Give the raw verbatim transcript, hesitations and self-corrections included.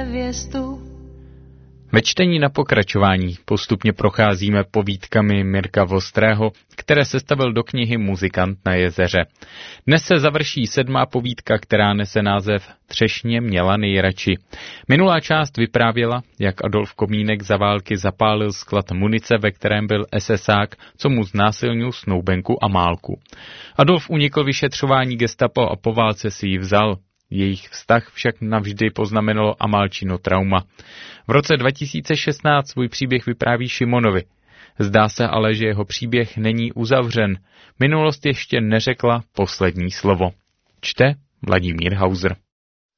nevěstu. Ve čtení na pokračování postupně procházíme povídkami Mirka Vostrého, které sestavil do knihy Muzikant na jezeře. Dnes se završí sedmá povídka, která nese název Třešně měla nejradši. Minulá část vyprávěla, jak Adolf Komínek za války zapálil sklad munice, ve kterém byl esesák, co mu znásilnil snoubenku Amálku. Adolf unikl vyšetřování gestapo a po válce si ji vzal. Jejich vztah však navždy poznamenalo Amálčino trauma. V roce dva tisíce šestnáct svůj příběh vypráví Šimonovi. Zdá se ale, že jeho příběh není uzavřen. Minulost ještě neřekla poslední slovo. Čte Vladimír Hauser.